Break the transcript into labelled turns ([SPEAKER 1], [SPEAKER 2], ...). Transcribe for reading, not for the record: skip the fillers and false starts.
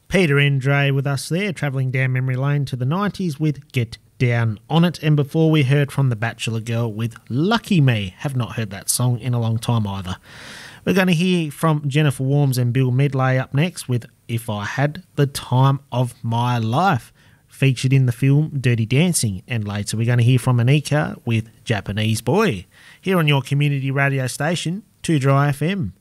[SPEAKER 1] Peter Andre with us there, travelling down memory lane to the 90s with Get Down On It. And before we heard from The Bachelor Girl with Lucky Me. Have not heard that song in a long time either. We're going to hear from Jennifer Warnes and Bill Medley up next with If I Had the Time of My Life, featured in the film Dirty Dancing. And later we're going to hear from Anika with Japanese Boy, here on your community radio station, 2 Dry FM.